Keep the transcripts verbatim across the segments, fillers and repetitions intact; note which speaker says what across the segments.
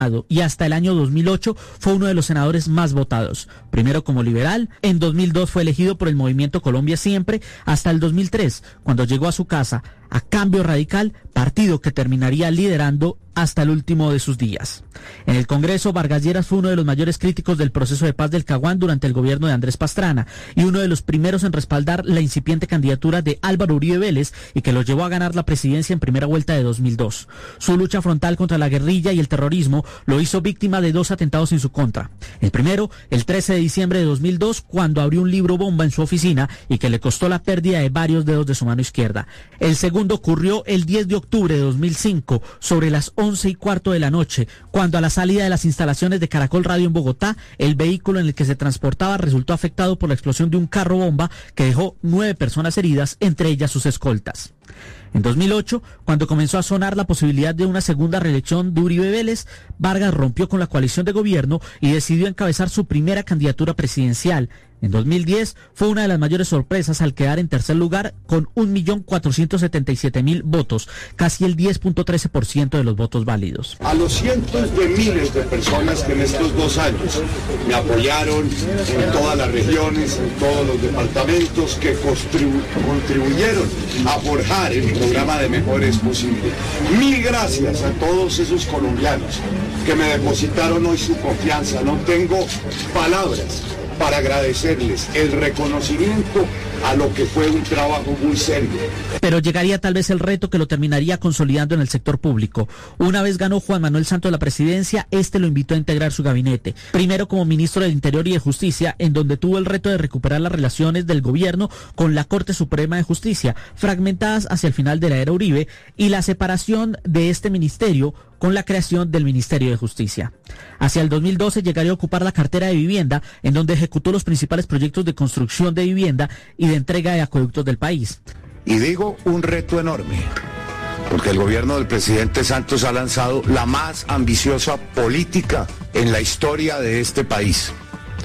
Speaker 1: y hasta el año dos mil ocho fue uno de los senadores más votados. Primero como liberal, en dos mil dos fue elegido por el Movimiento Colombia Siempre, hasta el dos mil tres, cuando llegó a su casa, a Cambio Radical, partido que terminaría liderando hasta el último de sus días. En el Congreso, Vargas Lleras fue uno de los mayores críticos del proceso de paz del Caguán durante el gobierno de Andrés Pastrana y uno de los primeros en respaldar la incipiente candidatura de Álvaro Uribe Vélez y que lo llevó a ganar la presidencia en primera vuelta de dos mil dos. Su lucha frontal contra la guerrilla y el terrorismo lo hizo víctima de dos atentados en su contra. El primero, el trece de diciembre de dos mil dos, cuando abrió un libro bomba en su oficina y que le costó la pérdida de varios dedos de su mano izquierda. El segundo ocurrió el diez de octubre de dos mil cinco, sobre las once y cuarto de la noche, cuando a la salida de las instalaciones de Caracol Radio en Bogotá, el vehículo en el que se transportaba resultó afectado por la explosión de un carro bomba que dejó nueve personas heridas, entre ellas sus escoltas. En dos mil ocho, cuando comenzó a sonar la posibilidad de una segunda reelección de Uribe Vélez, Vargas rompió con la coalición de gobierno y decidió encabezar su primera candidatura presidencial. En dos mil diez fue una de las mayores sorpresas al quedar en tercer lugar con un millón cuatrocientos setenta y siete mil votos, casi el diez punto trece por ciento de los votos válidos.
Speaker 2: A los cientos de miles de personas que en estos dos años me apoyaron en todas las regiones, en todos los departamentos, que contribu- contribuyeron a forjar el programa de mejores posible. Mil gracias a todos esos colombianos que me depositaron hoy su confianza. No tengo palabras para agradecerles el reconocimiento a lo que fue un trabajo muy serio.
Speaker 1: Pero llegaría tal vez el reto que lo terminaría consolidando en el sector público. Una vez ganó Juan Manuel Santos la presidencia, este lo invitó a integrar su gabinete. Primero como ministro del Interior y de Justicia, en donde tuvo el reto de recuperar las relaciones del gobierno con la Corte Suprema de Justicia, fragmentadas hacia el final de la era Uribe, y la separación de este ministerio con la creación del Ministerio de Justicia. Hacia el dos mil doce llegaría a ocupar la cartera de vivienda, en donde ejecutó los principales proyectos de construcción de vivienda y de entrega de acueductos del país.
Speaker 2: Y digo un reto enorme, porque el gobierno del presidente Santos ha lanzado la más ambiciosa política en la historia de este país.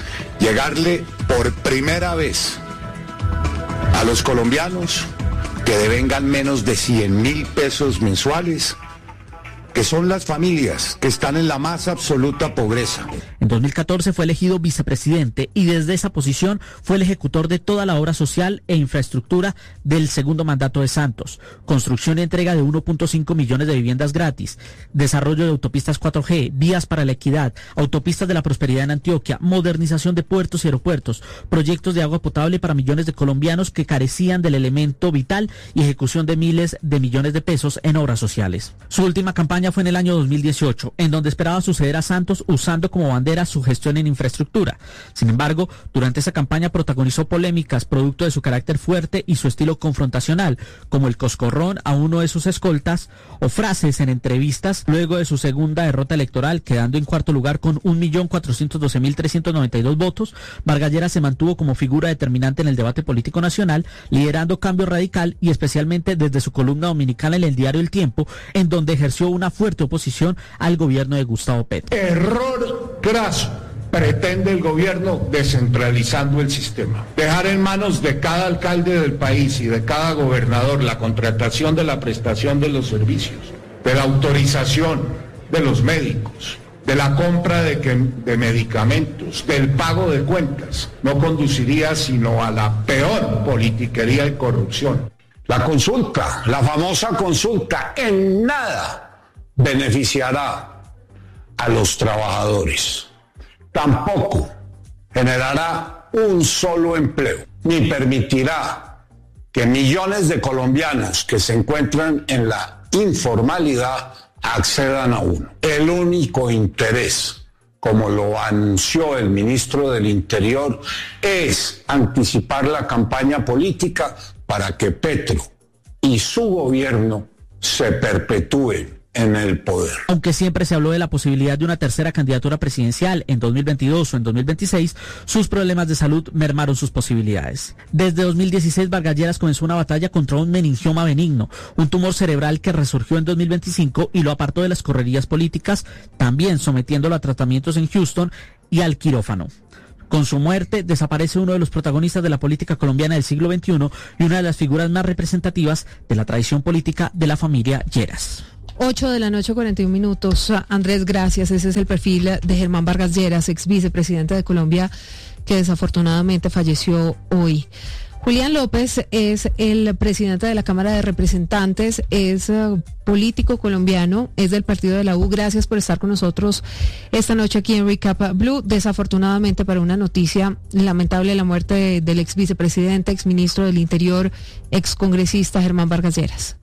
Speaker 2: Llegarle por primera vez a los colombianos que devengan menos de cien mil pesos mensuales, que son las familias que están en la más absoluta pobreza.
Speaker 1: En dos mil catorce fue elegido vicepresidente y desde esa posición fue el ejecutor de toda la obra social e infraestructura del segundo mandato de Santos. Construcción y entrega de uno punto cinco millones de viviendas gratis, desarrollo de autopistas cuatro G, vías para la equidad, autopistas de la prosperidad en Antioquia, modernización de puertos y aeropuertos, proyectos de agua potable para millones de colombianos que carecían del elemento vital y ejecución de miles de millones de pesos en obras sociales. Su última campaña fue en el año dos mil dieciocho, en donde esperaba suceder a Santos usando como bandera su gestión en infraestructura. Sin embargo, durante esa campaña protagonizó polémicas producto de su carácter fuerte y su estilo confrontacional, como el coscorrón a uno de sus escoltas o frases en entrevistas luego de su segunda derrota electoral, quedando en cuarto lugar con un millón cuatrocientos doce mil trescientos noventa y dos votos. Vargas Lleras se mantuvo como figura determinante en el debate político nacional, liderando Cambio Radical y especialmente desde su columna dominical en el diario El Tiempo, en donde ejerció una fuerte oposición al gobierno de Gustavo Petro.
Speaker 3: Error graso pretende el gobierno descentralizando el sistema. Dejar en manos de cada alcalde del país y de cada gobernador la contratación de la prestación de los servicios, de la autorización de los médicos, de la compra de, que, de medicamentos, del pago de cuentas, no conduciría sino a la peor politiquería y corrupción. La consulta, la famosa consulta, en nada beneficiará a los trabajadores. Tampoco generará un solo empleo, ni permitirá que millones de colombianos que se encuentran en la informalidad accedan a uno. El único interés, como lo anunció el ministro del Interior, es anticipar la campaña política para que Petro y su gobierno se perpetúen en el poder.
Speaker 1: Aunque siempre se habló de la posibilidad de una tercera candidatura presidencial en dos mil veintidós o en dos mil veintiséis, sus problemas de salud mermaron sus posibilidades. Desde dos mil dieciséis, Vargas Lleras comenzó una batalla contra un meningioma benigno, un tumor cerebral que resurgió en dos mil veinticinco y lo apartó de las correrías políticas, también sometiéndolo a tratamientos en Houston y al quirófano. Con su muerte desaparece uno de los protagonistas de la política colombiana del siglo veintiuno y una de las figuras más representativas de la tradición política de la familia Lleras.
Speaker 4: ocho de la noche, cuarenta y un minutos. Andrés, gracias. Ese es el perfil de Germán Vargas Lleras, ex vicepresidente de Colombia, que desafortunadamente falleció hoy. Julián López es el presidente de la Cámara de Representantes, es uh, político colombiano, es del partido de la U. Gracias por estar con nosotros esta noche aquí en Recap Blue. Desafortunadamente, para una noticia lamentable, la muerte de, del ex vicepresidente, ex ministro del Interior, ex congresista Germán Vargas Lleras.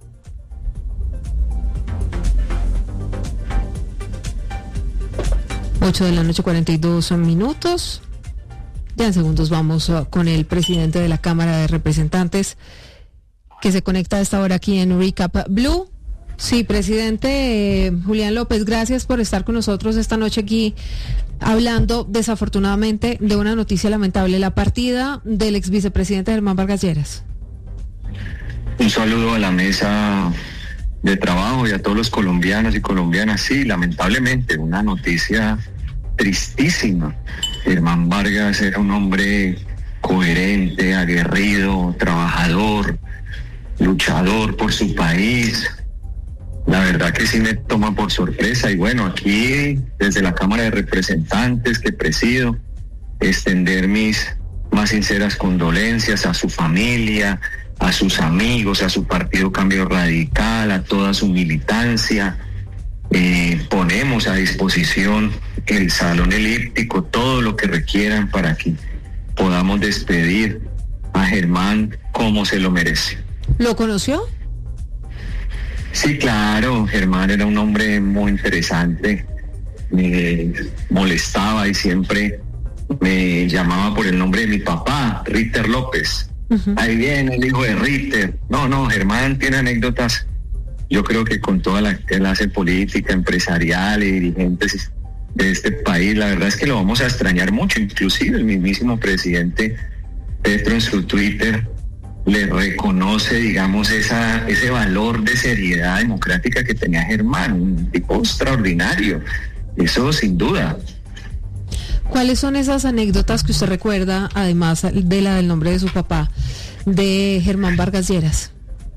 Speaker 4: ocho de la noche, cuarenta y dos minutos. Ya en segundos vamos uh, con el presidente de la Cámara de Representantes, que se conecta a esta hora aquí en Recap Blue. Sí, presidente eh, Julián López, gracias por estar con nosotros esta noche aquí, hablando desafortunadamente de una noticia lamentable, la partida del ex vicepresidente Germán Vargas Lleras.
Speaker 5: Un saludo a la mesa de trabajo y a todos los colombianos y colombianas. Sí, lamentablemente, una noticia tristísima. Germán Vargas era un hombre coherente, aguerrido, trabajador, luchador por su país. La verdad que sí me toma por sorpresa. Y bueno, aquí desde la Cámara de Representantes que presido, extender mis más sinceras condolencias a su familia, a sus amigos, a su partido Cambio Radical, a toda su militancia. Eh, ponemos a disposición el salón elíptico, todo lo que requieran para que podamos despedir a Germán como se lo merece.
Speaker 4: ¿Lo conoció?
Speaker 5: Sí, claro, Germán era un hombre muy interesante, me molestaba y siempre me llamaba por el nombre de mi papá, Ritter López. Uh-huh. Ahí viene el hijo de Ritter. No, no, Germán tiene anécdotas. Yo creo que con toda la clase política, empresarial y dirigentes de este país, la verdad es que lo vamos a extrañar mucho. Inclusive el mismísimo presidente Petro en su Twitter le reconoce, digamos, esa ese valor de seriedad democrática que tenía Germán, un tipo extraordinario, eso sin duda.
Speaker 4: ¿Cuáles son esas anécdotas que usted recuerda, además de la del nombre de su papá, de Germán Vargas Lleras?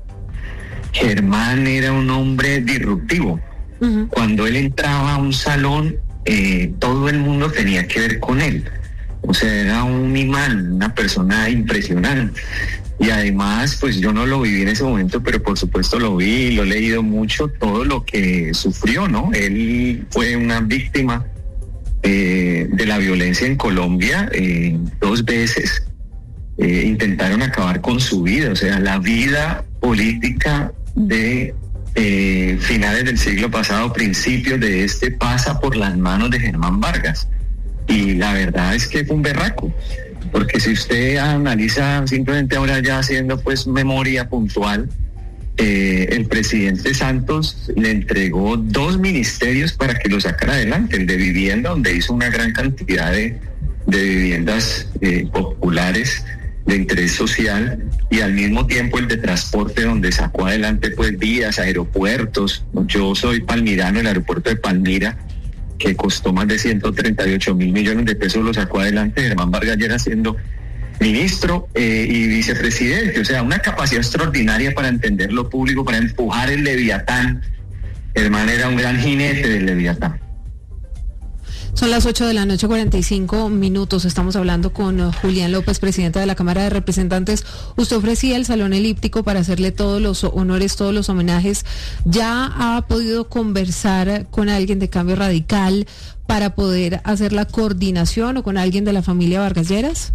Speaker 5: Germán era un hombre disruptivo. Uh-huh. Cuando él entraba a un salón, eh, todo el mundo tenía que ver con él. O sea, era un imán, una persona impresionante. Y además, pues yo no lo viví en ese momento, pero por supuesto lo vi, lo he leído mucho, todo lo que sufrió, ¿no? Él fue una víctima eh, de la violencia en Colombia eh, dos veces. Eh, intentaron acabar con su vida, o sea, la vida política de eh, finales del siglo pasado, principios de este, pasa por las manos de Germán Vargas. Y la verdad es que fue un berraco, porque si usted analiza simplemente ahora ya haciendo pues memoria puntual, eh, el presidente Santos le entregó dos ministerios para que lo sacara adelante, el de vivienda, donde hizo una gran cantidad de, de viviendas eh, populares de interés social, y al mismo tiempo el de transporte, donde sacó adelante pues vías, aeropuertos. Yo soy palmirano, el aeropuerto de Palmira, que costó más de ciento treinta y ocho mil millones de pesos, lo sacó adelante Germán Vargas Lleras siendo ministro eh, y vicepresidente. O sea, una capacidad extraordinaria para entender lo público, para empujar el Leviatán. Germán era un gran jinete del Leviatán.
Speaker 4: Son las ocho de la noche, cuarenta y cinco minutos. Estamos hablando con uh, Julián López, presidente de la Cámara de Representantes. Usted ofrecía el salón elíptico para hacerle todos los honores, todos los homenajes. ¿Ya ha podido conversar con alguien de Cambio Radical para poder hacer la coordinación, o con alguien de la familia Vargas Lleras?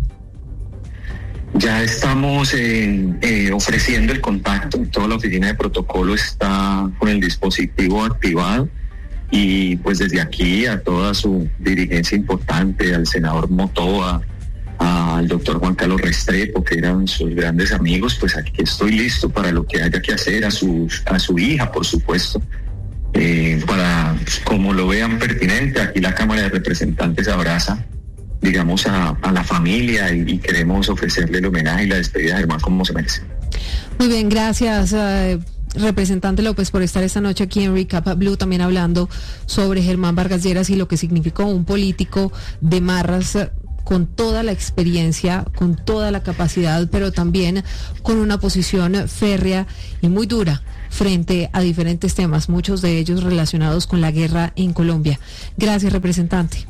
Speaker 5: Ya estamos eh, eh, ofreciendo el contacto. Toda la oficina de protocolo está con el dispositivo activado. Y pues desde aquí a toda su dirigencia importante, al senador Motoa, al doctor Juan Carlos Restrepo, que eran sus grandes amigos, pues aquí estoy listo para lo que haya que hacer, a su, a su hija, por supuesto, eh, para como lo vean pertinente. Aquí la Cámara de Representantes abraza, digamos, a, a la familia, y, y queremos ofrecerle el homenaje y la despedida de Germán como se merece.
Speaker 4: Muy bien, gracias. Uh... Representante López, por estar esta noche aquí en Recap Blue, también hablando sobre Germán Vargas Lleras y lo que significó un político de marras con toda la experiencia, con toda la capacidad, pero también con una posición férrea y muy dura frente a diferentes temas, muchos de ellos relacionados con la guerra en Colombia. Gracias, representante.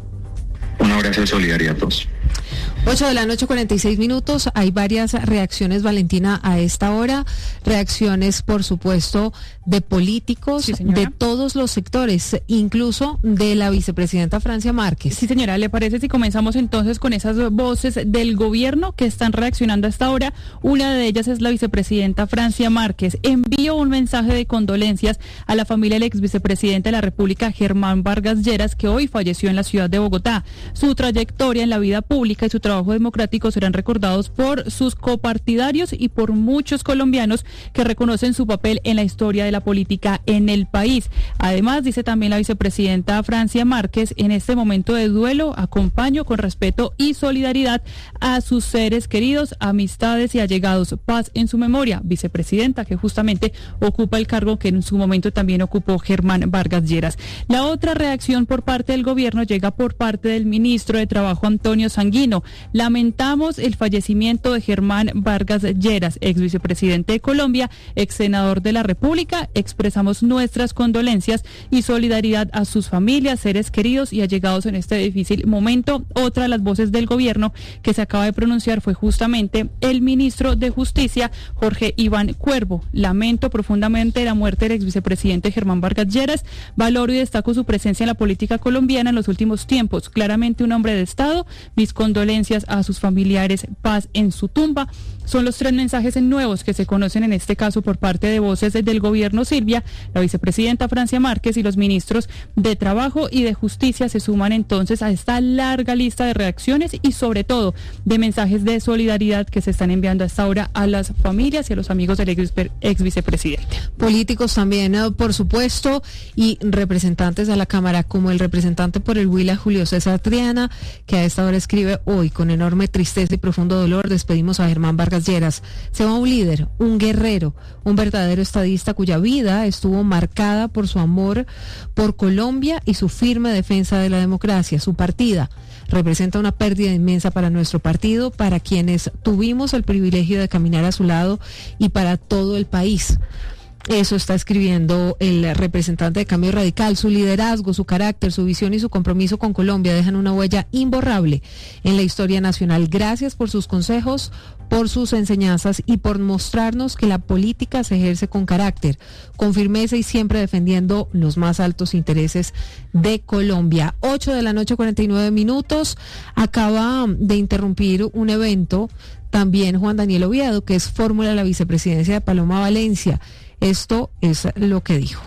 Speaker 5: Un abrazo de solidaridad a todos.
Speaker 4: ocho de la noche, cuarenta y seis minutos. Hay varias reacciones, Valentina, a esta hora. Reacciones, por supuesto, de políticos, sí, de todos los sectores, incluso de la vicepresidenta Francia Márquez.
Speaker 6: Sí, señora, ¿le parece si comenzamos entonces con esas voces del gobierno que están reaccionando a esta hora? Una de ellas es la vicepresidenta Francia Márquez. Envió un mensaje de condolencias a la familia del ex vicepresidente de la República, Germán Vargas Lleras, que hoy falleció en la ciudad de Bogotá. Su trayectoria en la vida pública y su trabajo democrático serán recordados por sus copartidarios y por muchos colombianos que reconocen su papel en la historia de la política en el país. Además, dice también la vicepresidenta Francia Márquez, en este momento de duelo acompaño con respeto y solidaridad a sus seres queridos, amistades y allegados. Paz en su memoria, vicepresidenta, que justamente ocupa el cargo que en su momento también ocupó Germán Vargas Lleras. La otra reacción por parte del gobierno llega por parte del ministro de Trabajo, Antonio Sanguino. Lamentamos el fallecimiento de Germán Vargas Lleras, ex vicepresidente de Colombia, ex senador de la República. Expresamos nuestras condolencias y solidaridad a sus familias, seres queridos y allegados en este difícil momento. Otra de las voces del gobierno que se acaba de pronunciar fue justamente el ministro de Justicia, Jorge Iván Cuervo. Lamento profundamente la muerte del ex vicepresidente Germán Vargas Lleras. Valoro y destaco su presencia en la política colombiana en los últimos tiempos. Claramente un hombre de Estado. Mis condolencias a sus familiares, paz en su tumba. Son los tres mensajes nuevos que se conocen en este caso por parte de voces del gobierno. Silvia, la vicepresidenta Francia Márquez y los ministros de Trabajo y de Justicia se suman entonces a esta larga lista de reacciones y sobre todo de mensajes de solidaridad que se están enviando a esta hora a las familias y a los amigos del ex, ex vicepresidente.
Speaker 4: Políticos también, por supuesto, y representantes de la Cámara, como el representante por el Huila, Julio César Triana, que a esta hora escribe: hoy, con enorme tristeza y profundo dolor, despedimos a Germán Vargas Lleras. Se va un líder, un guerrero, un verdadero estadista cuya vida estuvo marcada por su amor por Colombia y su firme defensa de la democracia. Su partida representa una pérdida inmensa para nuestro partido, para quienes tuvimos el privilegio de caminar a su lado y para todo el país. Eso está escribiendo el representante de Cambio Radical. Su liderazgo, su carácter, su visión y su compromiso con Colombia dejan una huella imborrable en la historia nacional. Gracias por sus consejos, por sus enseñanzas y por mostrarnos que la política se ejerce con carácter, con firmeza y siempre defendiendo los más altos intereses de Colombia. ocho de la noche, cuarenta y nueve minutos. Acaba de interrumpir un evento también Juan Daniel Oviedo, que es fórmula de la vicepresidencia de Paloma Valencia. Esto es lo que dijo.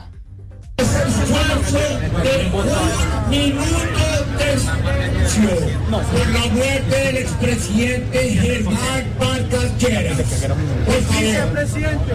Speaker 7: Por la muerte del expresidente Germán Vargas Lleras. Por favor, presidente.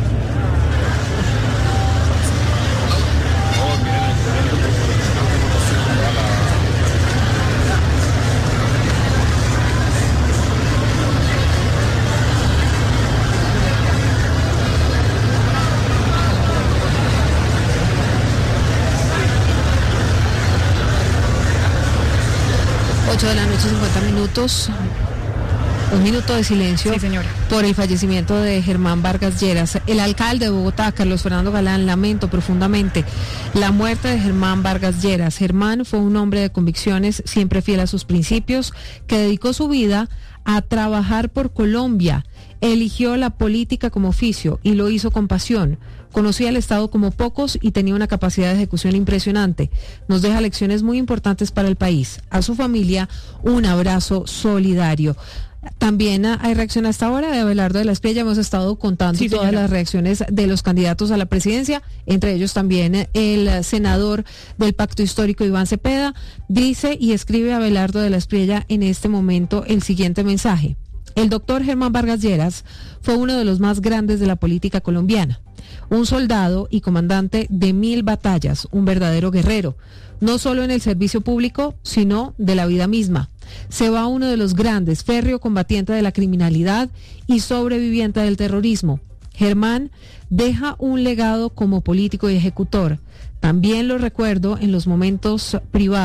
Speaker 4: ocho de la noche, cincuenta minutos. Un minuto de silencio,
Speaker 6: sí, señora,
Speaker 4: por el fallecimiento de Germán Vargas Lleras. El alcalde de Bogotá, Carlos Fernando Galán, lamento profundamente la muerte de Germán Vargas Lleras. Germán fue un hombre de convicciones, siempre fiel a sus principios, que dedicó su vida a trabajar por Colombia. Eligió la política como oficio y lo hizo con pasión. Conocía el Estado como pocos y tenía una capacidad de ejecución impresionante. Nos deja lecciones muy importantes para el país. A su familia, un abrazo solidario. También hay reacción hasta ahora de Abelardo de la Espriella. Hemos estado contando sí, todas las reacciones de los candidatos a la presidencia, entre ellos también el senador del Pacto Histórico, Iván Cepeda. Dice y escribe Abelardo de la Espriella en este momento el siguiente mensaje: el doctor Germán Vargas Lleras fue uno de los más grandes de la política colombiana. Un soldado y comandante de mil batallas, un verdadero guerrero, no solo en el servicio público, sino de la vida misma. Se va uno de los grandes, férreo combatiente de la criminalidad y sobreviviente del terrorismo. Germán deja un legado como político y ejecutor. También lo recuerdo en los momentos privados,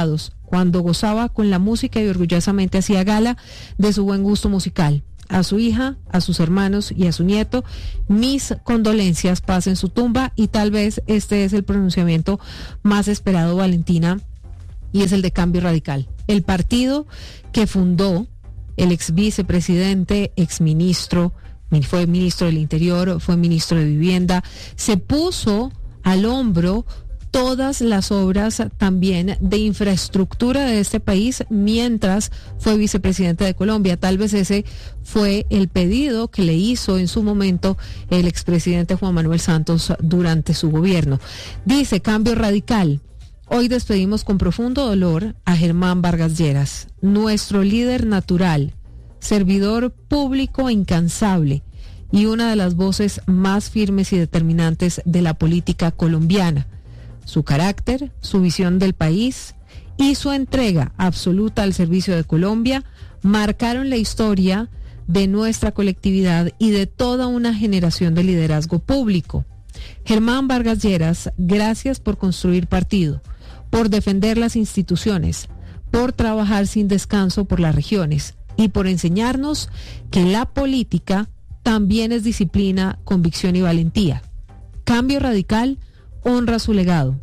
Speaker 4: cuando gozaba con la música y orgullosamente hacía gala de su buen gusto musical. A su hija, a sus hermanos y a su nieto, mis condolencias, paz en su tumba, y tal vez este es el pronunciamiento más esperado, Valentina, y es el de Cambio Radical. El partido que fundó el ex vicepresidente, ex ministro, fue ministro del Interior, fue ministro de Vivienda, se puso al hombro todas las obras también de infraestructura de este país mientras fue vicepresidente de Colombia. Tal vez ese fue el pedido que le hizo en su momento el expresidente Juan Manuel Santos durante su gobierno. Dice Cambio Radical: hoy despedimos con profundo dolor a Germán Vargas Lleras, nuestro líder natural, servidor público incansable y una de las voces más firmes y determinantes de la política colombiana. Su carácter, su visión del país y su entrega absoluta al servicio de Colombia marcaron la historia de nuestra colectividad y de toda una generación de liderazgo público. Germán Vargas Lleras, gracias por construir partido, por defender las instituciones, por trabajar sin descanso por las regiones y por enseñarnos que la política también es disciplina, convicción y valentía. Cambio Radical honra su legado,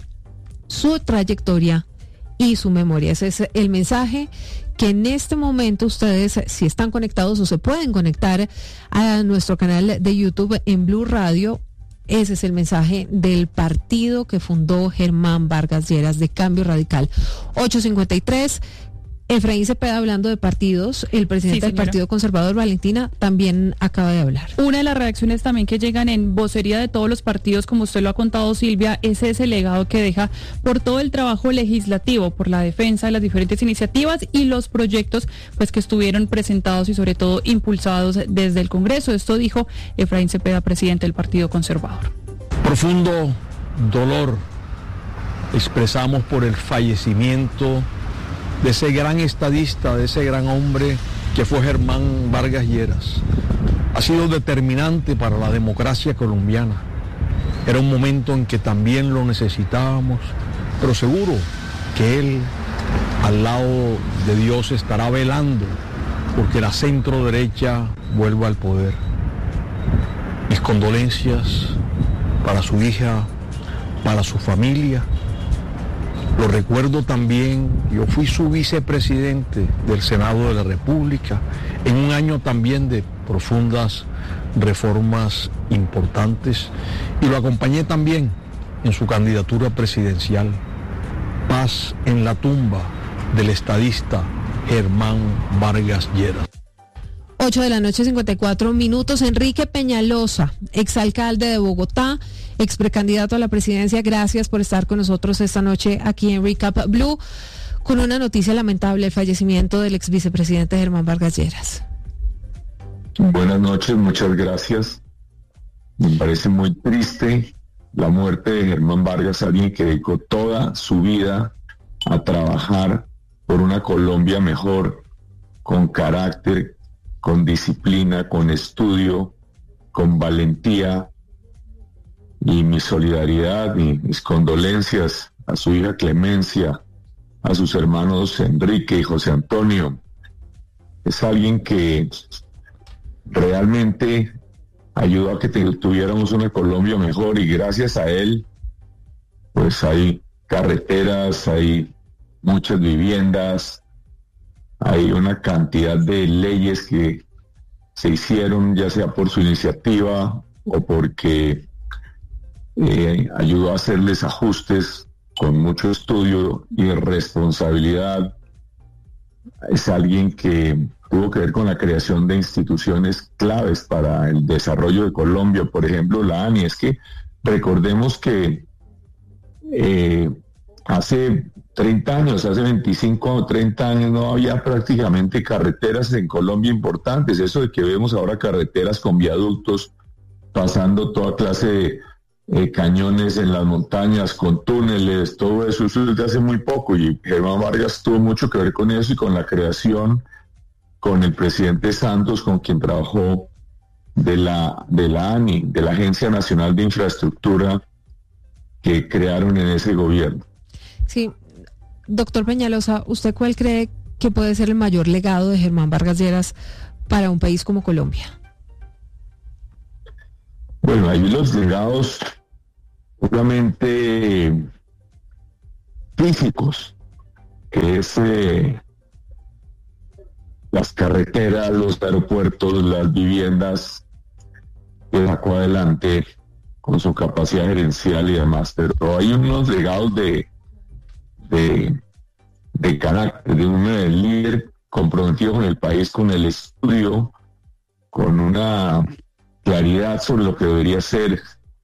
Speaker 4: su trayectoria y su memoria. Ese es el mensaje que en este momento ustedes, si están conectados o se pueden conectar a nuestro canal de YouTube en Blue Radio, ese es el mensaje del partido que fundó Germán Vargas Lleras, de Cambio Radical. ocho cincuenta y tres. Efraín Cepeda, hablando de partidos, el presidente sí, del Partido Conservador, Valentina, también acaba de hablar.
Speaker 6: Una de las reacciones también que llegan en vocería de todos los partidos, como usted lo ha contado, Silvia, es ese legado que deja por todo el trabajo legislativo, por la defensa de las diferentes iniciativas y los proyectos pues que estuvieron presentados y sobre todo impulsados desde el Congreso. Esto dijo Efraín Cepeda, presidente del Partido Conservador.
Speaker 8: Profundo dolor expresamos por el fallecimiento de ese gran estadista, de ese gran hombre que fue Germán Vargas Lleras. Ha sido determinante para la democracia colombiana. Era un momento en que también lo necesitábamos, pero seguro que él, al lado de Dios, estará velando porque la centro derecha vuelva al poder. Mis condolencias para su hija, para su familia. Lo recuerdo también, yo fui su vicepresidente del Senado de la República en un año también de profundas reformas importantes y lo acompañé también en su candidatura presidencial. Paz en la tumba del estadista Germán Vargas Lleras.
Speaker 4: ocho de la noche, cincuenta y cuatro minutos. Enrique Peñalosa, exalcalde de Bogotá, ex precandidato a la presidencia, gracias por estar con nosotros esta noche aquí en Recap Blue, con una noticia lamentable: el fallecimiento del ex vicepresidente Germán Vargas Lleras.
Speaker 3: Buenas noches, muchas gracias. Me parece muy triste la muerte de Germán Vargas, alguien que dedicó toda su vida a trabajar por una Colombia mejor, con carácter, con disciplina, con estudio, con valentía. Y mi solidaridad y mis condolencias a su hija Clemencia, a sus hermanos Enrique y José Antonio. Es alguien que realmente ayudó a que tuviéramos una Colombia mejor, y gracias a él pues hay carreteras, hay muchas viviendas, hay una cantidad de leyes que se hicieron, ya sea por su iniciativa o porque eh, ayudó a hacerles ajustes con mucho estudio y responsabilidad. Es alguien que tuvo que ver con la creación de instituciones claves para el desarrollo de Colombia, por ejemplo la ANI. Es que recordemos que eh, hace treinta años, hace veinticinco o treinta años no había prácticamente carreteras en Colombia importantes. Eso de que vemos ahora carreteras con viaductos, pasando toda clase de eh, cañones en las montañas, con túneles, todo eso, eso desde hace muy poco, y Germán Vargas tuvo mucho que ver con eso y con la creación, con el presidente Santos, con quien trabajó, de la, de la ANI, de la Agencia Nacional de Infraestructura que crearon en ese gobierno.
Speaker 4: Sí, Doctor Peñalosa, ¿usted cuál cree que puede ser el mayor legado de Germán Vargas Lleras para un país como Colombia?
Speaker 3: Bueno, ahí los legados puramente físicos, que es eh, las carreteras, los aeropuertos, las viviendas que sacó adelante con su capacidad gerencial y demás, pero hay unos legados de de, de carácter, de un eh, líder comprometido con el país, con el estudio, con una claridad sobre lo que debería ser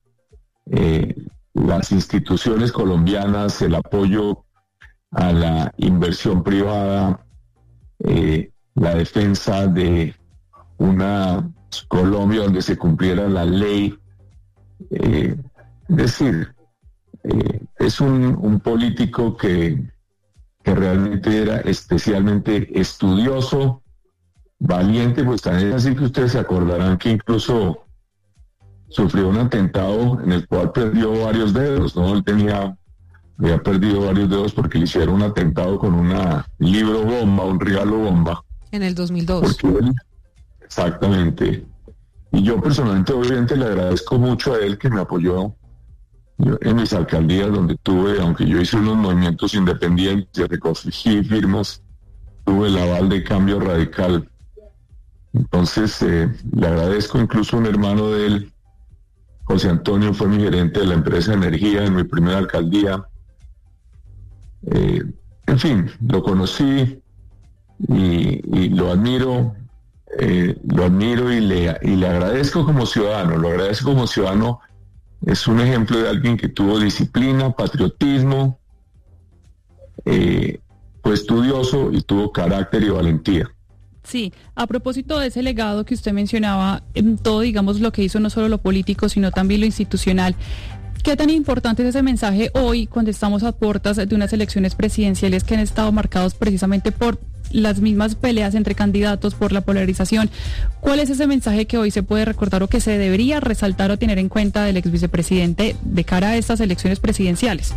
Speaker 3: eh, las instituciones colombianas, el apoyo a la inversión privada, eh, la defensa de una Colombia donde se cumpliera la ley. Eh, es decir, eh, es un, un político que, que realmente era especialmente estudioso, valiente, pues también es así que ustedes se acordarán que incluso sufrió un atentado en el cual perdió varios dedos, ¿no? Él tenía, había perdido varios dedos porque le hicieron un atentado con una libro bomba, un regalo bomba.
Speaker 4: En el dos mil dos.
Speaker 3: Él, exactamente. Y yo personalmente, obviamente, le agradezco mucho a él que me apoyó yo, en mis alcaldías donde tuve, aunque yo hice unos movimientos independientes, recogí firmas, tuve el aval de Cambio Radical. Entonces, eh, le agradezco incluso a un hermano de él, José Antonio, fue mi gerente de la empresa de energía en mi primera alcaldía. Eh, en fin, lo conocí y, y lo admiro, eh, lo admiro y le, y le agradezco como ciudadano, lo agradezco como ciudadano. Es un ejemplo de alguien que tuvo disciplina, patriotismo, eh, fue estudioso y tuvo carácter y valentía.
Speaker 6: Sí, a propósito de ese legado que usted mencionaba, en todo, digamos, lo que hizo no solo lo político, sino también lo institucional, ¿qué tan importante es ese mensaje hoy cuando estamos a puertas de unas elecciones presidenciales que han estado marcados precisamente por las mismas peleas entre candidatos, por la polarización? ¿Cuál es ese mensaje que hoy se puede recordar o que se debería resaltar o tener en cuenta del ex vicepresidente de cara a estas elecciones presidenciales?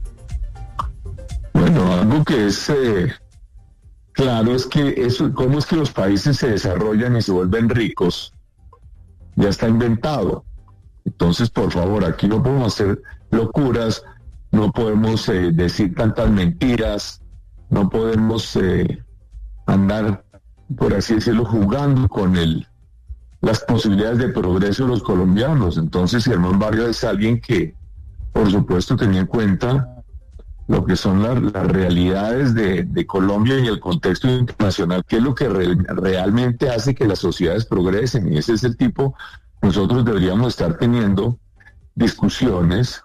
Speaker 3: Bueno, algo que es eh, claro es que eso, cómo es que los países se desarrollan y se vuelven ricos, ya está inventado. Entonces, por favor, aquí no podemos hacer locuras, no podemos eh, decir tantas mentiras, no podemos eh, andar, por así decirlo, jugando con el, las posibilidades de progreso de los colombianos. Entonces, Germán Vargas es alguien que, por supuesto, tenía en cuenta lo que son la, las realidades de, de Colombia y el contexto internacional, que es lo que re, realmente hace que las sociedades progresen, y ese es el tipo. Nosotros deberíamos estar teniendo discusiones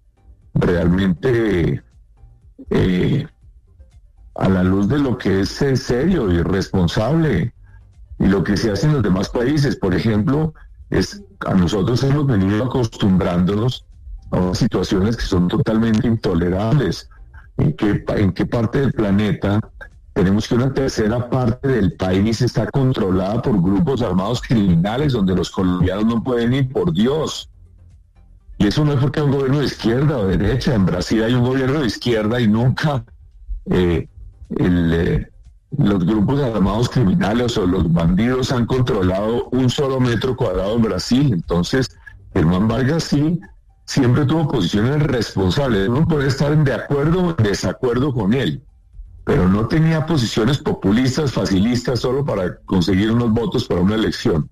Speaker 3: realmente eh, a la luz de lo que es eh, serio y responsable y lo que se hace en los demás países. Por ejemplo, es a nosotros hemos venido acostumbrándonos a unas situaciones que son totalmente intolerables. ¿En qué, en qué parte del planeta tenemos que una tercera parte del país está controlada por grupos armados criminales donde los colombianos no pueden ir, por Dios? Y eso no es porque hay un gobierno de izquierda o derecha. En Brasil hay un gobierno de izquierda y nunca eh, el, eh, los grupos armados criminales o los bandidos han controlado un solo metro cuadrado en Brasil. Entonces, Germán Vargas sí siempre tuvo posiciones responsables. Uno puede estar en de acuerdo o en desacuerdo con él, pero no tenía posiciones populistas, facilistas, solo para conseguir unos votos para una elección.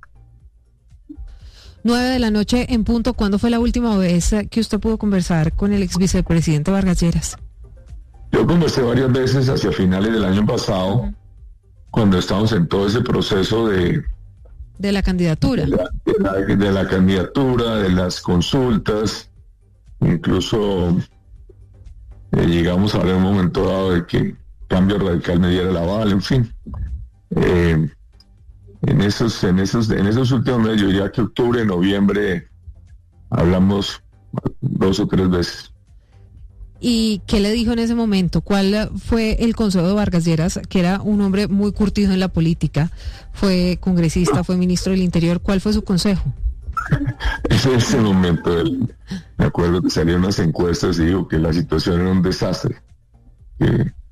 Speaker 4: Nueve de la noche en punto. ¿Cuándo fue la última vez que usted pudo conversar con el ex vicepresidente Vargas Lleras?
Speaker 3: Yo conversé varias veces hacia finales del año pasado, uh-huh. cuando estábamos en todo ese proceso de...
Speaker 4: De la candidatura.
Speaker 3: De la, de la, de la candidatura, de las consultas, incluso eh, llegamos a ver un momento dado de que Cambio Radical me diera el aval, en fin. Eh, en esos, en esos, en esos últimos meses, yo diría que octubre, noviembre, hablamos dos o tres veces.
Speaker 4: ¿Y qué le dijo en ese momento? ¿Cuál fue el consejo de Vargas Lleras, que era un hombre muy curtido en la política? Fue congresista, fue ministro del Interior. ¿Cuál fue su consejo?
Speaker 3: En ese momento, me acuerdo que salieron unas encuestas y dijo que la situación era un desastre, que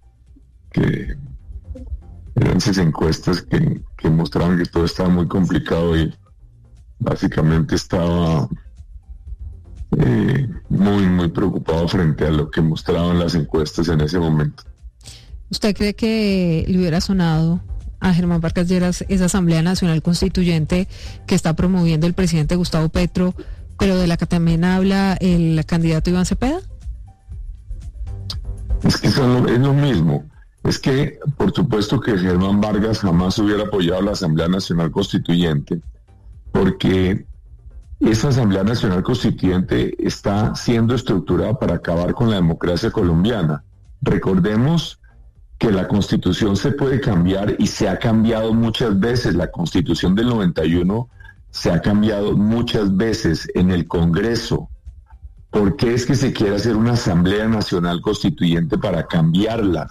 Speaker 3: que eran esas encuestas que, que mostraban que todo estaba muy complicado y básicamente estaba eh, muy, muy preocupado frente a lo que mostraban las encuestas en ese momento.
Speaker 4: ¿Usted cree que le hubiera sonado a Germán Vargas Lleras esa Asamblea Nacional Constituyente que está promoviendo el presidente Gustavo Petro, pero de la que también habla el candidato Iván Cepeda?
Speaker 3: Es que son lo, es lo mismo. Es que, por supuesto que Germán Vargas jamás hubiera apoyado la Asamblea Nacional Constituyente, porque esa Asamblea Nacional Constituyente está siendo estructurada para acabar con la democracia colombiana. Recordemos que la Constitución se puede cambiar y se ha cambiado muchas veces. La Constitución del noventa y uno se ha cambiado muchas veces en el Congreso. ¿Por qué es que se quiere hacer una Asamblea Nacional Constituyente para cambiarla?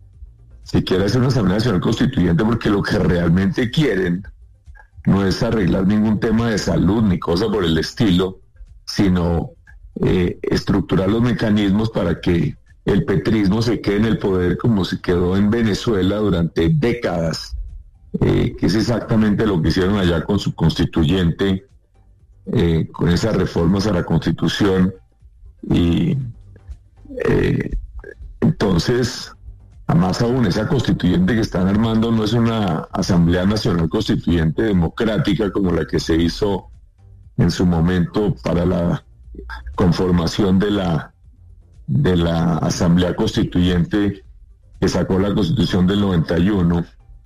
Speaker 3: Se quiere hacer una Asamblea Nacional Constituyente porque lo que realmente quieren no es arreglar ningún tema de salud ni cosa por el estilo, sino eh, estructurar los mecanismos para que el petrismo se quede en el poder como se quedó en Venezuela durante décadas, eh, que es exactamente lo que hicieron allá con su constituyente, eh, con esas reformas a la Constitución. Y eh, entonces, a más aún, esa constituyente que están armando no es una Asamblea Nacional Constituyente democrática como la que se hizo en su momento para la conformación de la de la Asamblea Constituyente que sacó la Constitución del noventa y uno,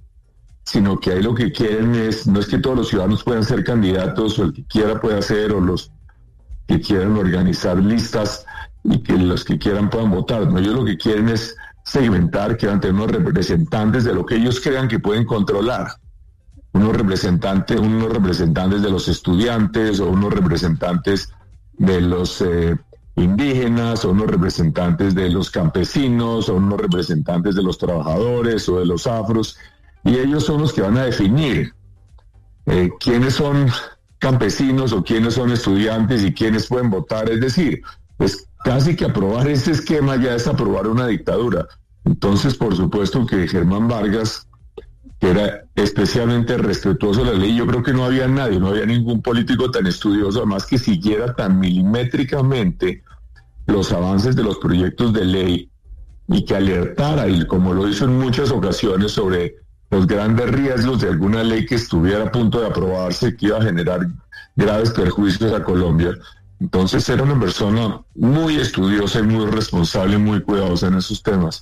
Speaker 3: sino que ahí lo que quieren es, no es que todos los ciudadanos puedan ser candidatos o el que quiera pueda ser, o los que quieran organizar listas y que los que quieran puedan votar. No, ellos lo que quieren es segmentar, que van a tener unos representantes de lo que ellos crean que pueden controlar. Unos representantes, unos representantes de los estudiantes, o unos representantes de los eh, indígenas, o unos representantes de los campesinos, o unos representantes de los trabajadores o de los afros, y ellos son los que van a definir eh, quiénes son campesinos o quiénes son estudiantes y quiénes pueden votar. Es decir, pues casi que aprobar este esquema ya es aprobar una dictadura. Entonces, por supuesto que Germán Vargas, que era especialmente respetuoso de la ley, yo creo que no había nadie, no había ningún político tan estudioso, además que siguiera tan milimétricamente los avances de los proyectos de ley y que alertara, y como lo hizo en muchas ocasiones, sobre los grandes riesgos de alguna ley que estuviera a punto de aprobarse, que iba a generar graves perjuicios a Colombia. Entonces era una persona muy estudiosa y muy responsable, muy cuidadosa en esos temas.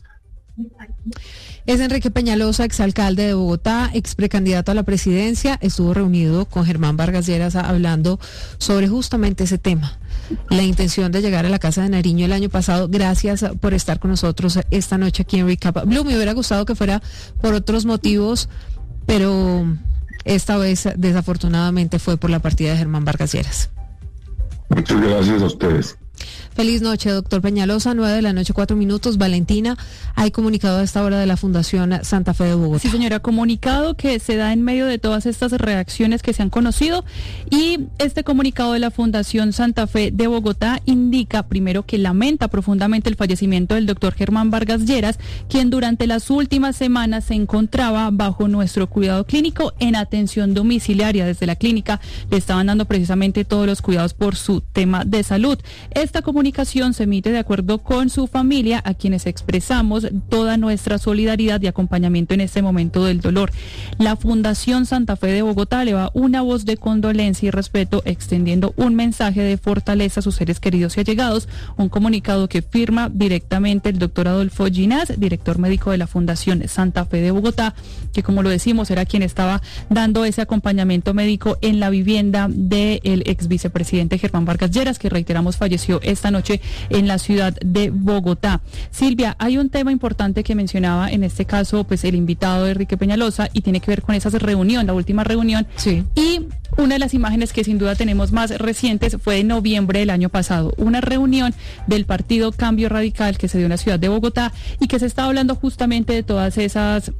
Speaker 4: Es Enrique Peñalosa, exalcalde de Bogotá, ex precandidato a la presidencia. Estuvo reunido con Germán Vargas Lleras hablando sobre justamente ese tema, la intención de llegar a la Casa de Nariño el año pasado. Gracias por estar con nosotros esta noche aquí en Recap Blue. Me hubiera gustado que fuera por otros motivos, pero esta vez desafortunadamente fue por la partida de Germán Vargas Lleras.
Speaker 3: Muchas gracias a ustedes.
Speaker 4: Feliz noche, doctor Peñalosa. Nueve de la noche, cuatro minutos. Valentina, hay comunicado a esta hora de la Fundación Santa Fe de Bogotá.
Speaker 6: Sí, señora, comunicado que se da en medio de todas estas reacciones que se han conocido, y este comunicado de la Fundación Santa Fe de Bogotá indica primero que lamenta profundamente el fallecimiento del doctor Germán Vargas Lleras, quien durante las últimas semanas se encontraba bajo nuestro cuidado clínico en atención domiciliaria. Desde la clínica le estaban dando precisamente todos los cuidados por su tema de salud. Esta comunicación se emite de acuerdo con su familia, a quienes expresamos toda nuestra solidaridad y acompañamiento en este momento del dolor. La Fundación Santa Fe de Bogotá le va una voz de condolencia y respeto, extendiendo un mensaje de fortaleza a sus seres queridos y allegados. Un comunicado que firma directamente el doctor Adolfo Ginás, director médico de la Fundación Santa Fe de Bogotá, que, como lo decimos, era quien estaba dando ese acompañamiento médico en la vivienda del ex vicepresidente Germán Vargas Lleras, que, reiteramos, falleció esta noche en la ciudad de Bogotá. Silvia, hay un tema importante que mencionaba en este caso pues el invitado Enrique Peñalosa, y tiene que ver con esa reunión, la última reunión.
Speaker 4: Sí.
Speaker 6: Y una de las imágenes que sin duda tenemos más recientes fue de noviembre del año pasado, una reunión del partido Cambio Radical que se dio en la ciudad de Bogotá y que se está hablando justamente de todas esas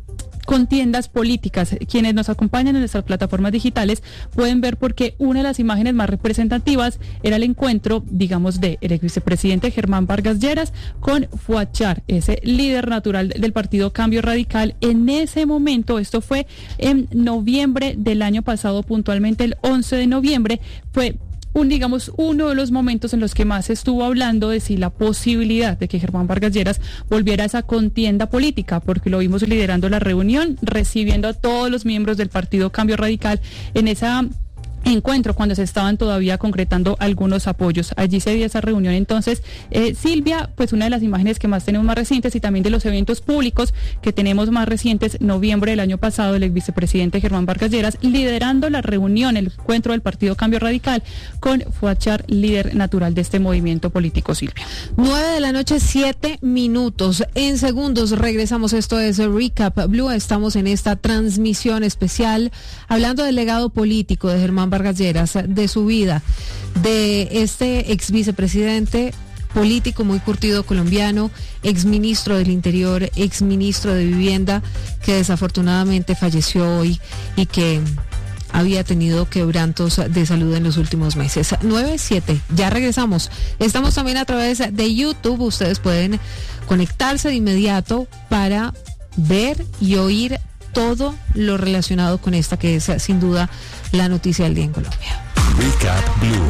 Speaker 6: contiendas políticas. Quienes nos acompañan en nuestras plataformas digitales pueden ver porque una de las imágenes más representativas era el encuentro, digamos, de el ex vicepresidente Germán Vargas Lleras con Fuad Char, ese líder natural del partido Cambio Radical. En ese momento, esto fue en noviembre del año pasado, puntualmente el once de noviembre, fue un, digamos, uno de los momentos en los que más se estuvo hablando de si la posibilidad de que Germán Vargas Lleras volviera a esa contienda política, porque lo vimos liderando la reunión, recibiendo a todos los miembros del partido Cambio Radical en esa encuentro cuando se estaban todavía concretando algunos apoyos. Allí se dio esa reunión. Entonces, eh, Silvia, pues una de las imágenes que más tenemos más recientes y también de los eventos públicos que tenemos más recientes, noviembre del año pasado, el ex vicepresidente Germán Vargas Lleras liderando la reunión, el encuentro del partido Cambio Radical con Fuad Char, líder natural de este movimiento político. Silvia.
Speaker 4: Nueve de la noche, siete minutos. En segundos regresamos. Esto es Recap Blue. Estamos en esta transmisión especial hablando del legado político de Germán Vargas Lleras, de su vida, de este ex vicepresidente político muy curtido colombiano, ex ministro del Interior, ex ministro de Vivienda, que desafortunadamente falleció hoy y que había tenido quebrantos de salud en los últimos meses. nueve siete, ya regresamos. Estamos también a través de YouTube. Ustedes pueden conectarse de inmediato para ver y oír todo lo relacionado con esta que es sin duda la noticia del día en Colombia.
Speaker 9: Recap Blue.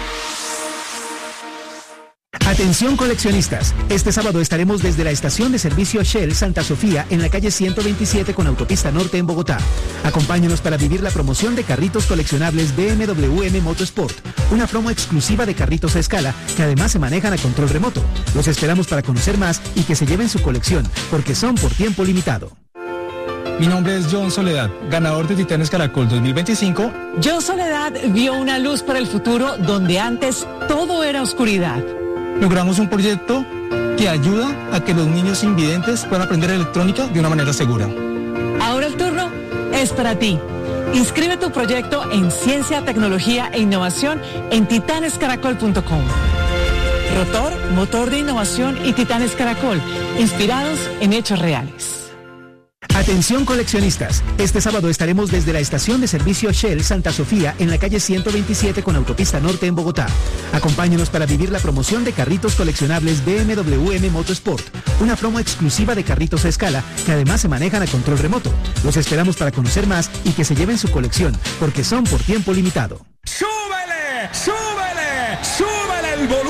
Speaker 9: Atención coleccionistas, este sábado estaremos desde la estación de servicio Shell Santa Sofía en la calle ciento veintisiete con autopista norte en Bogotá. Acompáñenos para vivir la promoción de carritos coleccionables B M W M Motorsport, una promo exclusiva de carritos a escala que además se manejan a control remoto. Los esperamos para conocer más y que se lleven su colección, porque son por tiempo limitado.
Speaker 10: Mi nombre es John Soledad, ganador de Titanes Caracol dos mil veinticinco.
Speaker 11: John Soledad vio una luz para el futuro donde antes todo era oscuridad.
Speaker 10: Logramos un proyecto que ayuda a que los niños invidentes puedan aprender electrónica de una manera segura.
Speaker 11: Ahora el turno es para ti. Inscribe tu proyecto en Ciencia, Tecnología e Innovación en titanes caracol punto com. Rotor, motor de innovación y Titanes Caracol, inspirados en hechos reales.
Speaker 9: Atención coleccionistas, este sábado estaremos desde la estación de servicio Shell Santa Sofía en la calle ciento veintisiete con autopista norte en Bogotá. Acompáñenos para vivir la promoción de carritos coleccionables B M W M Motorsport, una promo exclusiva de carritos a escala que además se manejan a control remoto. Los esperamos para conocer más y que se lleven su colección, porque son por tiempo limitado.
Speaker 7: ¡Súbele! ¡Súbele! ¡Súbele el volumen!